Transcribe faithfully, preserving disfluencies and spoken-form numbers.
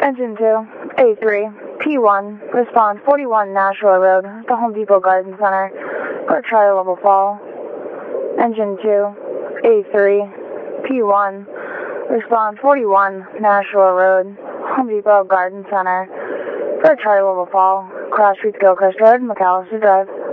Engine two, A three, P one, respond forty-one Nashua Road, the Home Depot Garden Center, for a tri-level fall. Engine two, A three, P one, respond forty-one Nashua Road, Home Depot Garden Center, for a tri-level fall, cross streets Gilchrist Road, McAllister Drive.